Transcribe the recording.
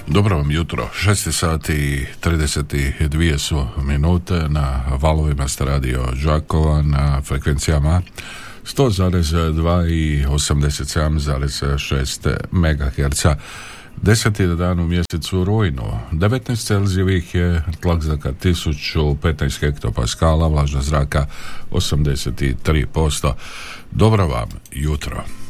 Dobro vam jutro, 6 sati i 32 su minute na valovima ste radio Đakova na frekvencijama 100,2 i 87,6 MHz. 10. dan u mjesecu rujnu, 19 Celzijevih je tlak zraka 1015 hektopaskala, vlažnost zraka 83%. Dobro vam jutro.